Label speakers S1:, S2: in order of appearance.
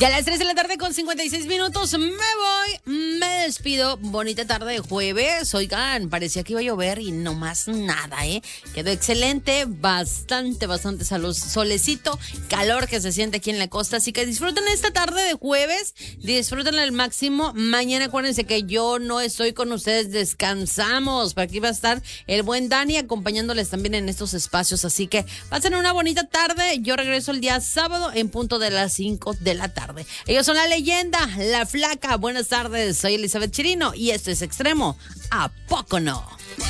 S1: Ya a las 3 de la tarde con 56 minutos me voy, me despido. Bonita tarde de jueves. Oigan, parecía que iba a llover y no más nada, ¿eh? Quedó excelente, bastante solecito, calor que se siente aquí en la costa. Así que disfruten esta tarde de jueves, disfruten al máximo. Mañana acuérdense que yo no estoy con ustedes, descansamos. Por aquí va a estar el buen Dani acompañándoles también en estos espacios. Así que pasen una bonita tarde. Yo regreso el día sábado en punto de las 5 de la tarde. Ellos son La Leyenda, La Flaca. Buenas tardes, soy Elizabeth Chirino y esto es Extremo. ¿A poco no?